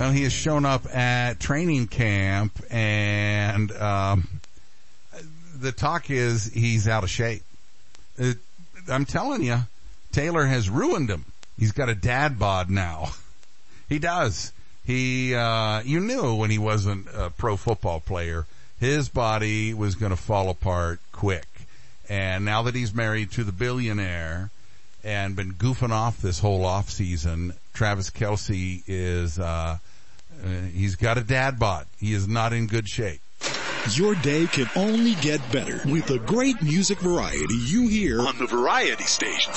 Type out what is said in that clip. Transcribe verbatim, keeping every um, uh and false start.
Well, he has shown up at training camp, and um, the talk is he's out of shape. It, I'm telling you, Taylor has ruined him. He's got a dad bod now. He does. He, uh, you knew when he wasn't a pro football player, his body was going to fall apart quick. And now that he's married to the billionaire and been goofing off this whole off season, Travis Kelce is, uh, uh, he's got a dad bod. He is not in good shape. Your day can only get better with the great music variety you hear on the Variety Station.